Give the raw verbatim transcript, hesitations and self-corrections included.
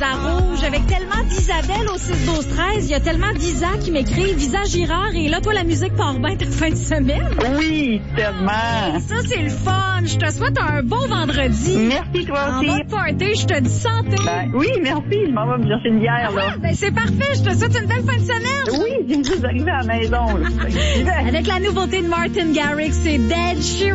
à Rouge avec tellement d'Isabelle au six douze treize. Il y a tellement d'Isa qui m'écrit Visa Girard et là, toi, la musique part bien ta fin de semaine. Oui, tellement. Ça, c'est le fun. Je te souhaite un beau vendredi. Merci, toi En aussi. mode party, je te dis santé. Ben, oui, merci. Je m'en vais me chercher une bière, là. Ah, ben c'est parfait. Je te souhaite une belle fin de semaine. Oui, j'ai juste arrivé à la maison, là. Avec la nouveauté de Martin Garrix, c'est Dead Sheeran.